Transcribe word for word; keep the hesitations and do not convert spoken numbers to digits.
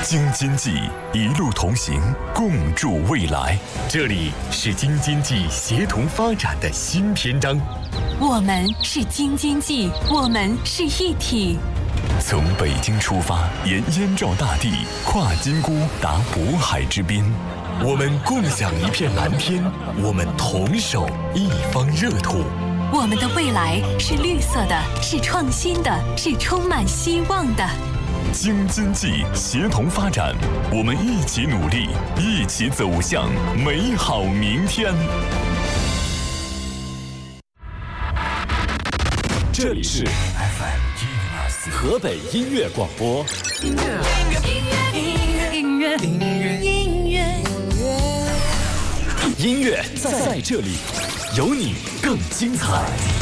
京津冀一路同行，共筑未来。这里是京津冀协同发展的新篇章。 我们是京津冀，我们是一体。 从北京出发，沿燕赵大地，跨金沽达渤海之滨。我们共享一片蓝天，我们同守一方热土。 我们的未来是绿色的，是创新的，是充满希望的。 京津冀协同发展，我们一起努力，一起走向美好明天。 这里是 F M 一零二四河北音乐广播。音乐，音乐，音乐，音乐，音乐，音乐，音乐在这里，有你更精彩。